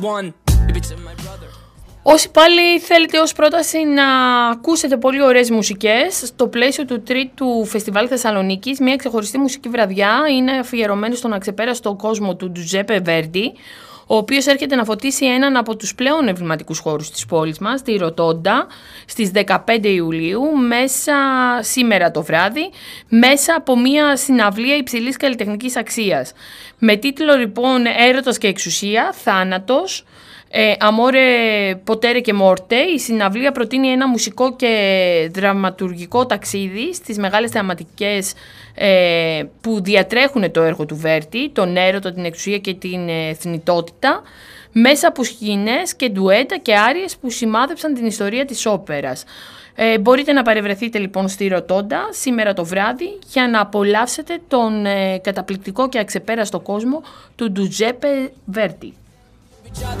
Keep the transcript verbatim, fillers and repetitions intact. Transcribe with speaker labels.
Speaker 1: Όσοι πάλι θέλετε ως πρόταση να ακούσετε πολύ ωραίες μουσικές, στο πλαίσιο του τρίτου Φεστιβάλ Θεσσαλονίκης, μια ξεχωριστή μουσική βραδιά είναι αφιερωμένη στον αξεπέραστο κόσμο του Τζουζέπε Βέρντι, ο οποίος έρχεται να φωτίσει έναν από τους πλέον εμβληματικούς χώρους της πόλης μας, τη Ρωτόντα, στις δεκαπέντε Ιουλίου, μέσα σήμερα το βράδυ, μέσα από μια συναυλία υψηλής καλλιτεχνικής αξίας. Με τίτλο λοιπόν «Έρωτας και εξουσία, θάνατος», Ε, Αμόρε, Ποτέρε και Μόρτε, η συναυλία προτείνει ένα μουσικό και δραματουργικό ταξίδι στις μεγάλες θεαματικές ε, που διατρέχουν το έργο του Βέρντι, τον έρωτα, την εξουσία και την ε, θνητότητα, μέσα από σκηνές και ντουέτα και άριες που σημάδεψαν την ιστορία της όπερας. Ε, μπορείτε να παρευρεθείτε λοιπόν στη Ρωτόντα σήμερα το βράδυ για να απολαύσετε τον ε, καταπληκτικό και αξεπέραστο κόσμο του Τζουζέπε Βέρντι.